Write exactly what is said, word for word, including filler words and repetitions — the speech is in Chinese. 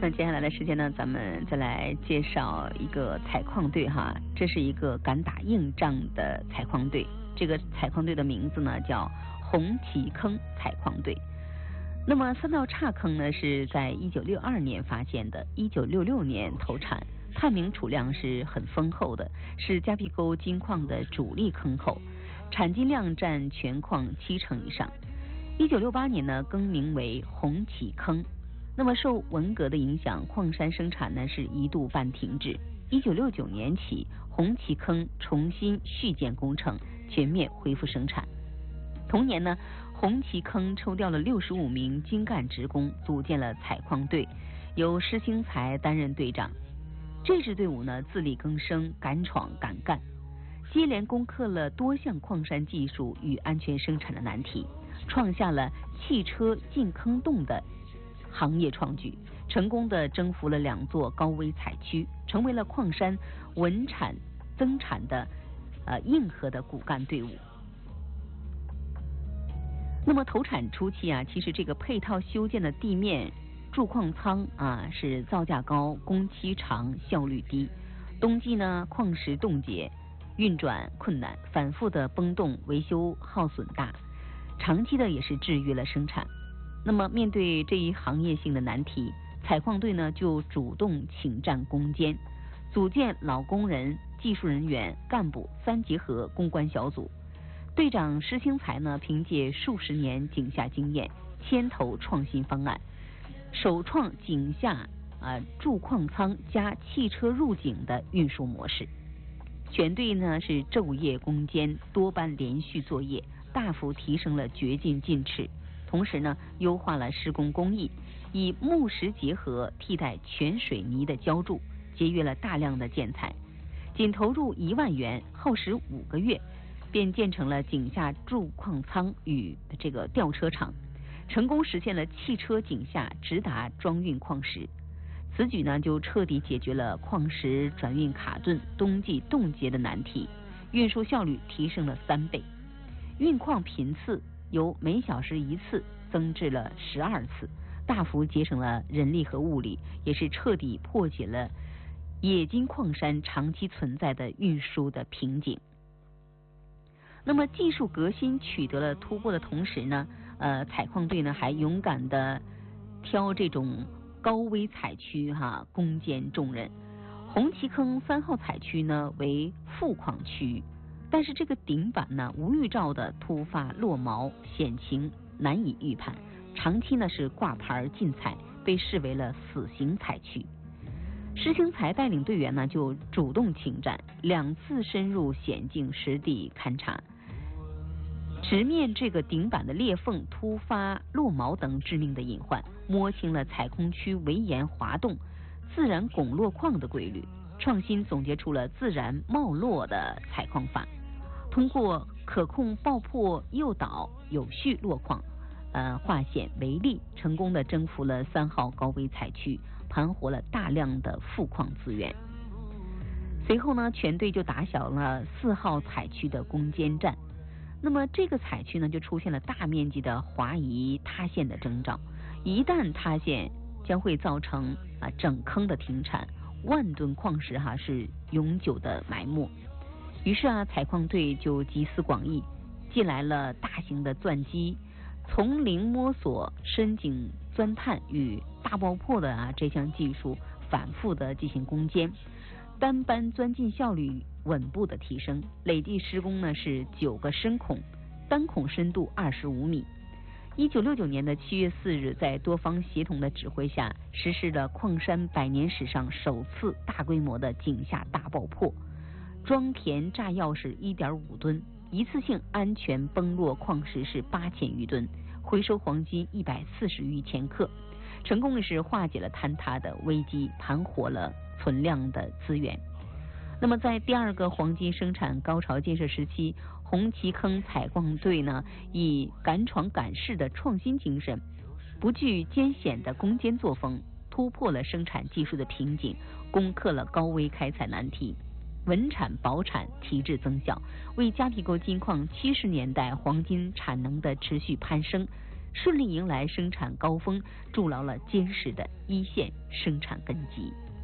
那接下来的时间呢，咱们再来介绍一个采矿队哈，这是一个敢打硬仗的采矿队。这个采矿队的名字呢叫红旗坑采矿队。那么三道岔坑呢是在一九六二年发现的，一九六六年投产，探明储量是很丰厚的，是迦皮沟金矿的主力坑口，产金量占全矿七成以上。一九六八年呢更名为红旗坑。那么受文革的影响，矿山生产呢是一度半停滞。一九六九年起，红旗坑重新续建工程，全面恢复生产。同年呢，红旗坑抽调了六十五名精干职工，组建了采矿队，由施兴才担任队长。这支队伍呢自力更生，敢闯敢干，接连攻克了多项矿山技术与安全生产的难题，创下了汽车进坑洞的行业创举，成功的征服了两座高危采区，成为了矿山稳产增产的呃硬核的骨干队伍。那么投产初期啊，其实这个配套修建的地面贮矿仓啊是造价高、工期长、效率低。冬季呢，矿石冻结，运转困难，反复的崩洞，维修耗损大，长期的也是制约了生产。那么面对这一行业性的难题，采矿队呢就主动请战攻坚，组建老工人、技术人员、干部三结合攻关小组。队长施兴才呢凭借数十年井下经验，牵头创新方案，首创井下啊贮矿仓加汽车入井的运输模式。全队呢是昼夜攻坚，多班连续作业，大幅提升了掘进进尺。同时呢，优化了施工工艺，以木石结合替代全水泥的浇筑，节约了大量的建材。仅投入一万元，耗时五个月，便建成了井下贮矿仓与这个吊车厂，成功实现了汽车井下直达装运矿石。此举呢，就彻底解决了矿石转运卡顿、冬季冻结的难题，运输效率提升了三倍，运矿频次由每小时一次增至了十二次，大幅节省了人力和物力，也是彻底破解了冶金矿山长期存在的运输的瓶颈。那么技术革新取得了突破的同时呢，呃，采矿队呢还勇敢的挑这种高危采区哈，攻坚重任。红旗坑三号采区呢为副矿区，但是这个顶板呢无预兆的突发落锚，险情难以预判，长期呢是挂牌禁采，被视为了死刑采区。施兴才带领队员呢就主动请战，两次深入险境实地勘察，直面这个顶板的裂缝、突发落锚等致命的隐患，摸清了采空区围岩滑动、自然拱落矿的规律，创新总结出了自然冒落的采矿法。通过可控爆破诱导有序落矿，呃，化险为利，成功的征服了三号高危采区，盘活了大量的富矿资源。随后呢，全队就打响了四号采区的攻坚战。那么这个采区呢，就出现了大面积的滑移塌陷的征兆，一旦塌陷，将会造成啊整坑的停产，万吨矿石哈是永久的埋没。于是啊，采矿队就集思广益，借来了大型的钻机、从零摸索、深井钻探与大爆破的啊这项技术，反复的进行攻坚，单班钻进效率稳步的提升，累计施工呢是九个深孔，单孔深度二十五米。一九六九年的七月四日，在多方协同的指挥下，实施了矿山百年史上首次大规模的井下大爆破。装填炸药是一点五吨，一次性安全崩落矿石是八千余吨，回收黄金一百四十余千克，成功的是化解了坍塌的危机，盘活了存量的资源。那么在第二个黄金生产高潮建设时期，红旗坑采矿队呢，以敢闯敢试的创新精神，不惧艰险的攻坚作风，突破了生产技术的瓶颈，攻克了高危开采难题，稳产保产，提质增效，为迦皮沟金矿七十年代黄金产能的持续攀升顺利迎来生产高峰，筑牢了坚实的一线生产根基。